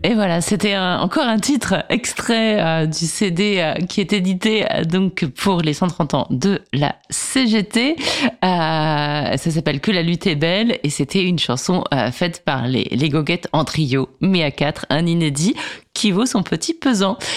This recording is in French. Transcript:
Et voilà, c'était encore un titre extrait du CD qui est édité donc pour les 130 ans de la CGT. Ça s'appelle Que la lutte est belle et c'était une chanson faite par les Goguettes en trio, mais à quatre, un inédit qui vaut son petit pesant.